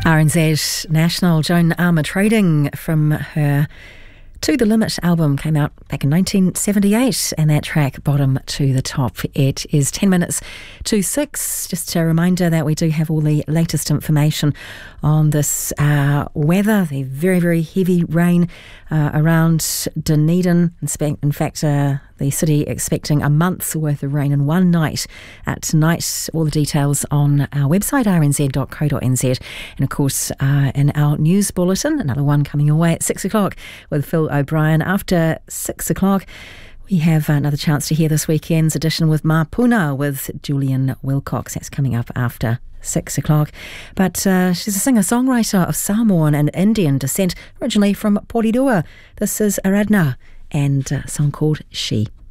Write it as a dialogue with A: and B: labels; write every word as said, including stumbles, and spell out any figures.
A: R N Z National, Joan Armatrading from her To the Limit album came out back in nineteen seventy-eight, and that track, Bottom to the Top. It is ten minutes to six. Just a reminder that we do have all the latest information on this uh, weather, the very, very heavy rain uh, around Dunedin. In fact, uh, the city expecting a month's worth of rain in one night uh, tonight. All the details on our website, r n z dot co dot n z. And of course, uh, in our news bulletin, another one coming away at six o'clock with Phil O'Brien. After six o'clock, we have another chance to hear this weekend's edition with Mapuna with Julian Wilcox. That's coming up after six o'clock. But uh, she's a singer-songwriter of Samoan and Indian descent, originally from Porirua. This is Aradna and a song called She.